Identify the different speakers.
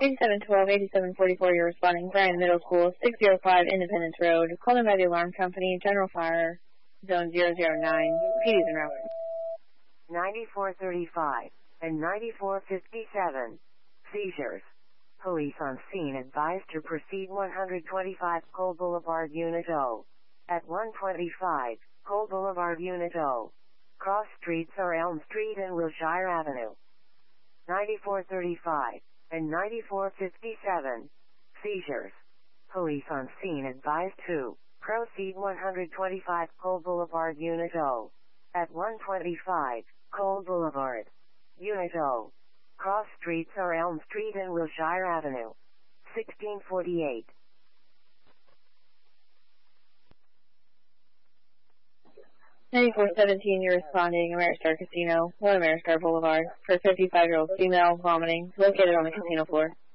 Speaker 1: 8712, 8744, you're responding. Bryan Middle School, 605 Independence Road. Call in by the alarm company, General Fire, Zone 009. PDs en route.
Speaker 2: 9435 and 9457. Seizures. Police on scene advised to proceed 125 Cole Boulevard Unit O. At 125 Cole Boulevard Unit O. Cross streets are Elm Street and Wilshire Avenue. 9435 and 9457. Seizures. Police on scene advised to proceed 125 Cole Boulevard Unit O. At 125 Cole Boulevard Unit O. Cross streets are Elm Street and Wilshire Avenue. 1648.
Speaker 1: You're responding. Ameristar Casino, 1 Ameristar Boulevard, for a 55-year-old female vomiting, located on the casino floor.